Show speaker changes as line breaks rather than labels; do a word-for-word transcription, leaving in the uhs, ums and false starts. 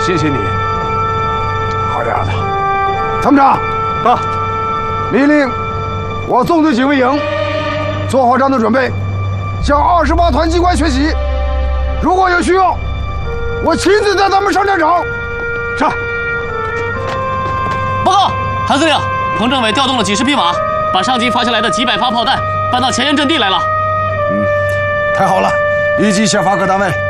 谢谢你，好丫头。参谋长，
到，
命令我纵队警卫营做好战斗准备，向二十八团机关学习。如果有需要，我亲自带他们上战场。是。
报告，韩司令，彭政委调动了几十匹马，把上级发下来的几百发炮弹搬到前沿阵地来了。
嗯，太好了，立即下发各单位